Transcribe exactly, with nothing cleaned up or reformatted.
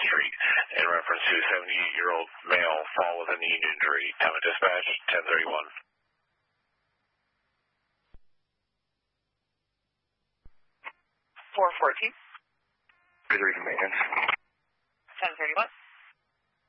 Street in reference to seventy-eight-year-old male fall with a knee injury. Time of dispatch, ten thirty-one. four fourteen. Reservation maintenance. ten thirty-one.